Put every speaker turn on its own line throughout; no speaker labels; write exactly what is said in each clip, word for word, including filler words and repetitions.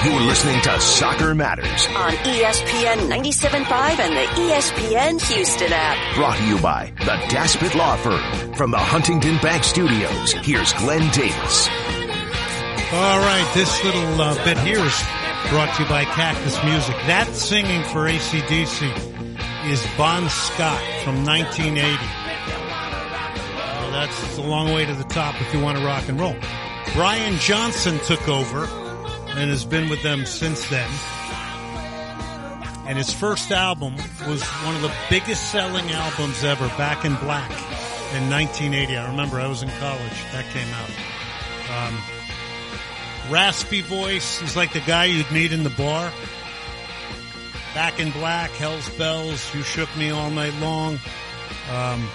You're listening to Soccer Matters
on E S P N ninety-seven point five and the E S P N Houston app.
Brought to you by the Daspit Law Firm. From the Huntington Bank Studios, here's Glenn Davis.
All right, this little uh, bit here is brought to you by Cactus Music. That singing for A C D C is Bon Scott from nineteen eighty. Well, that's a long way to the top if you want to rock and roll. Brian Johnson took over and has been with them since then. And his first album was one of the biggest selling albums ever, Back in Black, in nineteen eighty. I remember I was in college. That came out. Um, raspy voice. He's like the guy you'd meet in the bar. Back in Black, Hell's Bells, You Shook Me All Night Long. Um,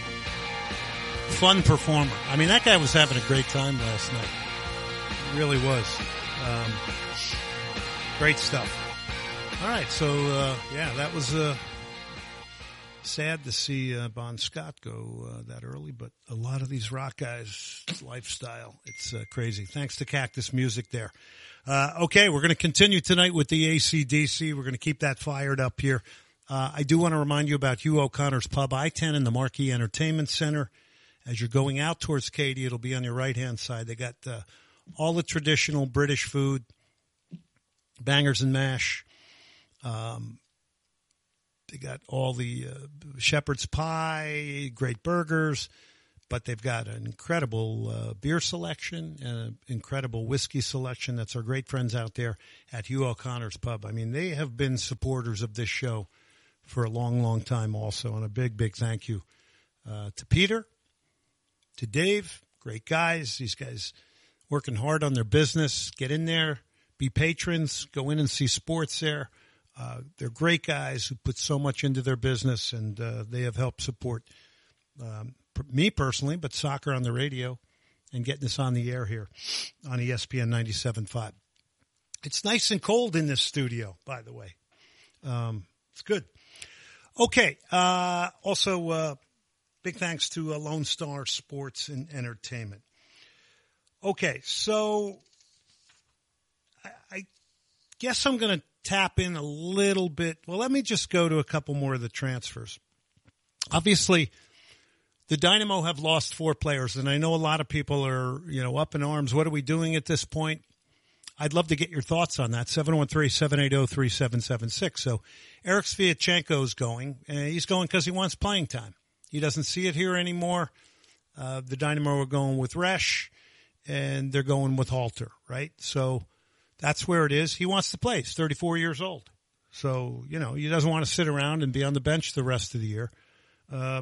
fun performer. I mean, that guy was having a great time last night. He really was. Um, great stuff. All right, so, uh, yeah, that was uh, sad to see uh, Bon Scott go uh, that early, but a lot of these rock guys' lifestyle, it's uh, crazy. Thanks to Cactus Music there. Uh, okay, we're going to continue tonight with the A C D C. We're going to keep that fired up here. Uh, I do want to remind you about Hugh O'Connor's Pub, I ten in the Marquee Entertainment Center. As you're going out towards Katy, it'll be on your right-hand side. They got uh, all the traditional British food, bangers and mash. Um, they got all the uh, shepherd's pie, great burgers, but they've got an incredible uh, beer selection and an incredible whiskey selection. That's our great friends out there at Hugh O'Connor's Pub. I mean, they have been supporters of this show for a long, long time also, and a big, big thank you uh, to Peter, to Dave, great guys. These guys working hard on their business. Get in there, be patrons, go in and see sports there. Uh, they're great guys who put so much into their business, and uh, they have helped support um, me personally, but soccer on the radio and getting us on the air here on E S P N ninety-seven point five. It's nice and cold in this studio, by the way. Um, it's good. Okay. Uh, also, uh, big thanks to uh, Lone Star Sports and Entertainment. Okay, so I, I guess I'm going to tap in a little bit. Well, let me just go to a couple more of the transfers. Obviously, the Dynamo have lost four players, and I know a lot of people are, you know, up in arms. What are we doing at this point? I'd love to get your thoughts on that. seven one three, seven eight zero, three seven seven six. So Eric Sviatchenko is going, and he's going because he wants playing time. He doesn't see it here anymore. Uh, the Dynamo are going with Resch, and they're going with Halter, right? So that's where it is. He wants to play. He's thirty-four years old. So, you know, he doesn't want to sit around and be on the bench the rest of the year. Uh,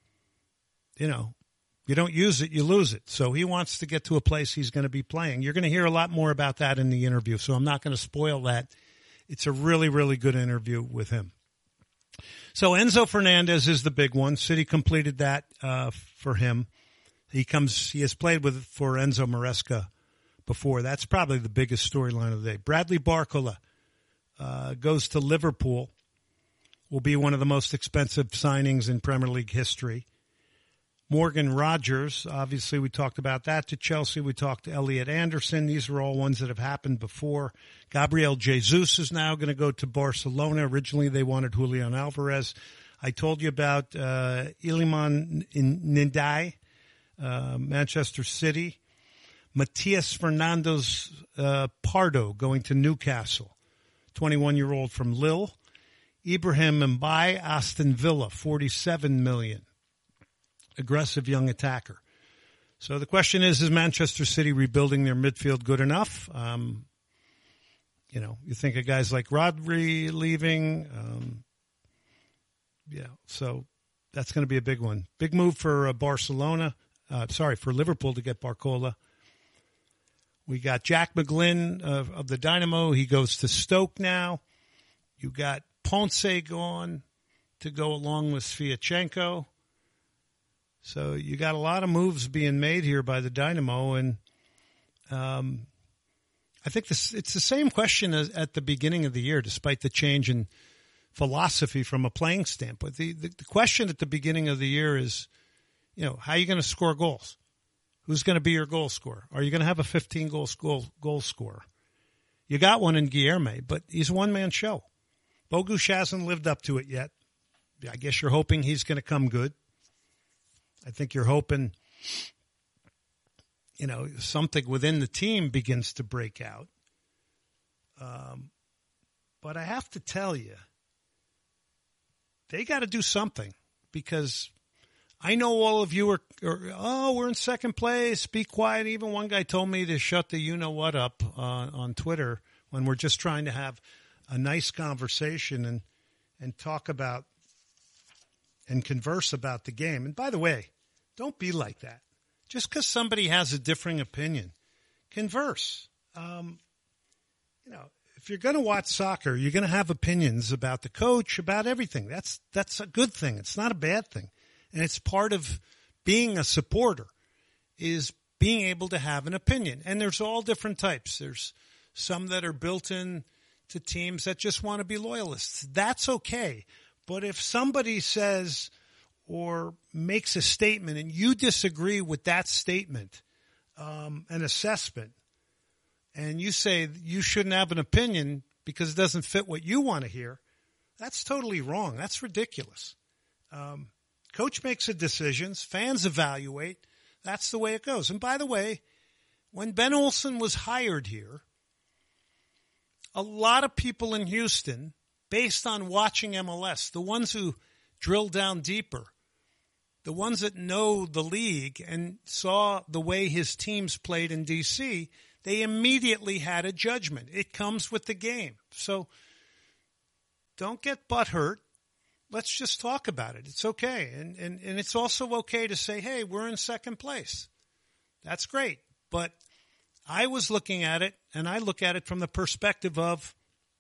you know, you don't use it, you lose it. So he wants to get to a place he's going to be playing. You're going to hear a lot more about that in the interview, so I'm not going to spoil that. It's a really, really good interview with him. So Enzo Fernandez is the big one. City completed that uh, for him. He comes. He has played with for Enzo Maresca before. That's probably the biggest storyline of the day. Bradley Barcola uh, goes to Liverpool. Will be one of the most expensive signings in Premier League history. Morgan Rogers, obviously we talked about that, to Chelsea. We talked to Elliot Anderson. These are all ones that have happened before. Gabriel Jesus is now going to go to Barcelona. Originally they wanted Julian Alvarez. I told you about uh, Iliman Ndai, uh, Manchester City. Matias Fernandez uh, Pardo going to Newcastle, twenty-one-year-old from Lille. Ibrahim Mbaye, Aston Villa, forty-seven million dollars. Aggressive young attacker. So the question is, is Manchester City rebuilding their midfield good enough? Um, you know, you think of guys like Rodri leaving. Um, yeah, so that's going to be a big one. Big move for uh, Barcelona. Uh, sorry, for Liverpool to get Barcola. We got Jack McGlynn of, of the Dynamo. He goes to Stoke now. You got Ponce gone to go along with Sviatchenko. So you got a lot of moves being made here by the Dynamo, and um, I think this, it's the same question as at the beginning of the year, despite the change in philosophy from a playing standpoint. The, the, the question at the beginning of the year is, you know, how are you going to score goals? Who's going to be your goal scorer? Are you going to have a fifteen-goal goal, goal scorer? You got one in Guilherme, but he's a one-man show. Bogusz hasn't lived up to it yet. I guess you're hoping he's going to come good. I think you're hoping, you know, something within the team begins to break out. Um, but I have to tell you, they got to do something, because I know all of you are, are, oh, we're in second place, be quiet. Even one guy told me to shut the you-know-what up uh, on Twitter when we're just trying to have a nice conversation and and talk about and converse about the game. And by the way, don't be like that. Just because somebody has a differing opinion, converse. Um, you know, if you're going to watch soccer, you're going to have opinions about the coach, about everything. That's that's a good thing. It's not a bad thing. And it's part of being a supporter, is being able to have an opinion. And there's all different types. There's some that are built in to teams that just want to be loyalists. That's okay. But if somebody says or makes a statement and you disagree with that statement, um, an assessment, and you say you shouldn't have an opinion because it doesn't fit what you want to hear, that's totally wrong. That's ridiculous. Um, coach makes the decisions. Fans evaluate. That's the way it goes. And by the way, when Ben Olsen was hired here, a lot of people in Houston, based on watching M L S, the ones who drill down deeper, the ones that know the league and saw the way his teams played in D C, they immediately had a judgment. It comes with the game. So don't get butthurt. Let's just talk about it. It's okay. And, and, and it's also okay to say, hey, we're in second place. That's great. But I was looking at it, and I look at it from the perspective of,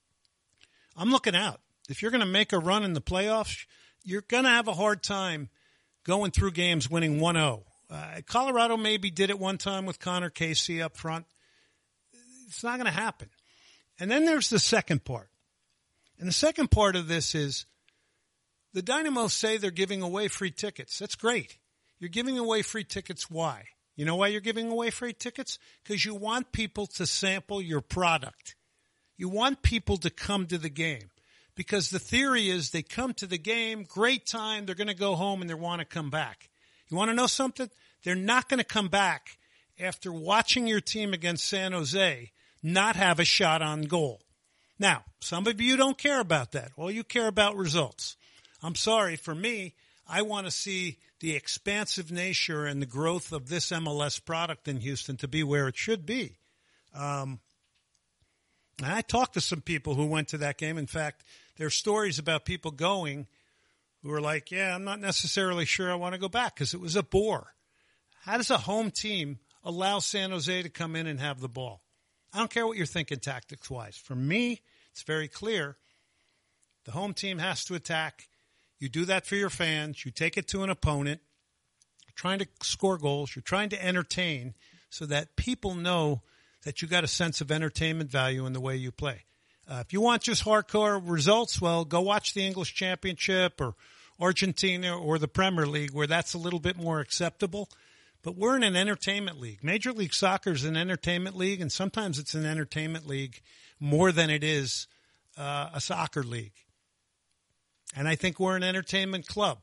I'm looking out. If you're going to make a run in the playoffs, you're going to have a hard time going through games winning one oh. Uh, Colorado maybe did it one time with Connor Casey up front. It's not going to happen. And then there's the second part. And the second part of this is the Dynamo say they're giving away free tickets. That's great. You're giving away free tickets. Why? You know why you're giving away free tickets? Because you want people to sample your product. You want people to come to the game. Because the theory is they come to the game, great time, they're going to go home and they want to come back. You want to know something? They're not going to come back after watching your team against San Jose not have a shot on goal. Now, some of you don't care about that. All you care about results. I'm sorry, for me, I want to see the expansive nature and the growth of this M L S product in Houston to be where it should be. Um, and I talked to some people who went to that game. In fact, there are stories about people going who were like, yeah, I'm not necessarily sure I want to go back because it was a bore. How does a home team allow San Jose to come in and have the ball? I don't care what you're thinking tactics-wise. For me, it's very clear. The home team has to attack. You do that for your fans. You take it to an opponent. You're trying to score goals. You're trying to entertain so that people know that you got a sense of entertainment value in the way you play. Uh, if you want just hardcore results, well, go watch the English Championship or Argentina or the Premier League where that's a little bit more acceptable. But we're in an entertainment league. Major League Soccer is an entertainment league, and sometimes it's an entertainment league more than it is uh, a soccer league. And I think we're an entertainment club.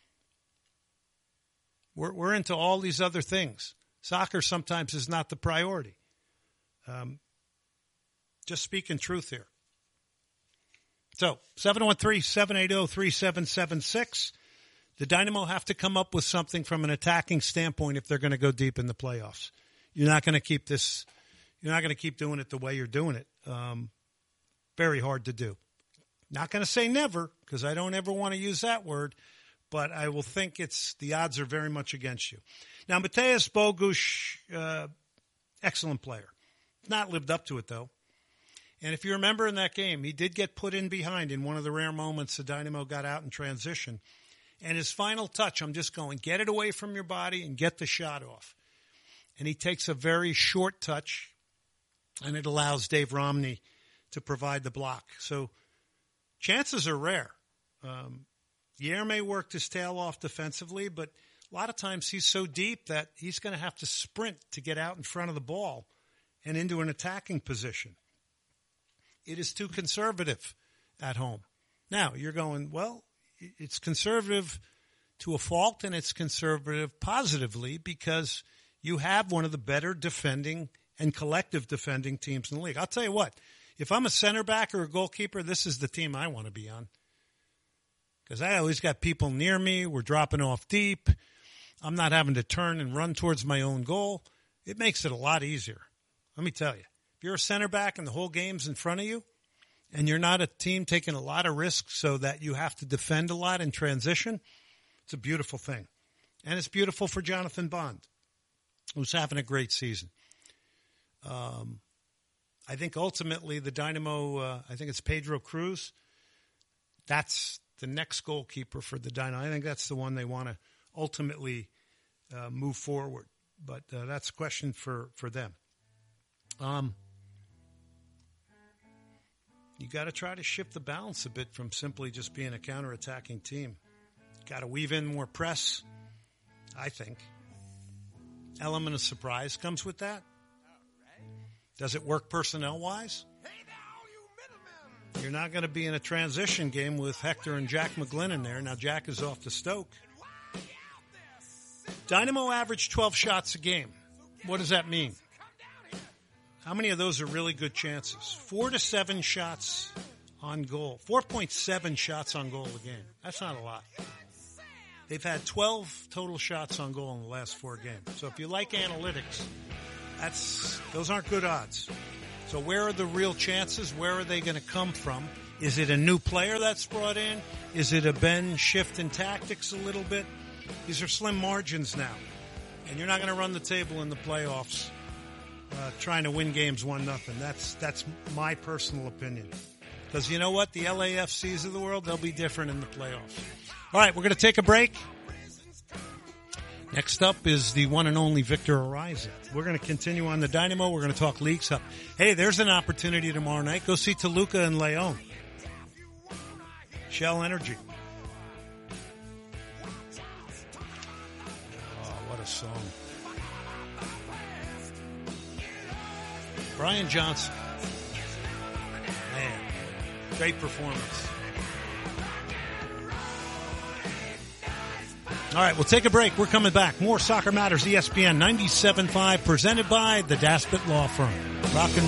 We're, we're into all these other things. Soccer sometimes is not the priority. Um, just speaking truth here. So, seven one three, seven eight zero, three seven seven six. The Dynamo have to come up with something from an attacking standpoint if they're going to go deep in the playoffs. You're not going to keep this, you're not going to keep doing it the way you're doing it. Um, very hard to do. Not going to say never, because I don't ever want to use that word, but I will think it's, the odds are very much against you. Now, Mateusz Bogusz, uh, excellent player. Not lived up to it, though. And if you remember in that game, he did get put in behind in one of the rare moments the Dynamo got out in transition. And his final touch, I'm just going, get it away from your body and get the shot off. And he takes a very short touch, and it allows Dave Romney to provide the block. So chances are rare. Um, Guilherme worked his tail off defensively, but a lot of times he's so deep that he's going to have to sprint to get out in front of the ball and into an attacking position. it is too conservative at home. Now, you're going, well, it's conservative to a fault, and it's conservative positively because you have one of the better defending and collective defending teams in the league. I'll tell you what, if I'm a center back or a goalkeeper, this is the team I want to be on. Because I always got people near me. We're dropping off deep. I'm not having to turn and run towards my own goal. It makes it a lot easier. Let me tell you, if you're a center back and the whole game's in front of you, and you're not a team taking a lot of risks so that you have to defend a lot in transition, it's a beautiful thing. And it's beautiful for Jonathan Bond, who's having a great season. Um, I think ultimately the Dynamo, uh, I think it's Pedro Cruz. That's the next goalkeeper for the Dynamo. I think that's the one they want to ultimately uh, move forward. But uh, that's a question for, for them. Um, you got to try to shift the balance a bit from simply just being a counterattacking team. Got to weave in more press, I think. Element of surprise comes with that. Does it work personnel-wise? You're not going to be in a transition game with Hector and Jack McGlynn there. Now, Jack is off to Stoke. Dynamo averaged twelve shots a game. What does that mean? How many of those are really good chances? Four to seven shots on goal. four point seven shots on goal a game. That's not a lot. They've had twelve total shots on goal in the last four games. So if you like analytics, that's those aren't good odds. So where are the real chances? Where are they going to come from? Is it a new player that's brought in? Is it a Ben shift in tactics a little bit? These are slim margins now. And you're not going to run the table in the playoffs uh, trying to win games one nothing. That's that's my personal opinion. Because you know what? The L A F Cs of the world, they'll be different in the playoffs. All right, we're going to take a break. Next up is the one and only Victor Ariza. We're going to continue on the Dynamo. We're going to talk Leagues Up. Hey, there's an opportunity tomorrow night. Go see Toluca and Leon. Shell Energy. Oh, what a song. Brian Johnson. Man, great performance. All right, we'll take a break. We're coming back. More Soccer Matters, E S P N ninety-seven point five, presented by the Daspit Law Firm. Rock and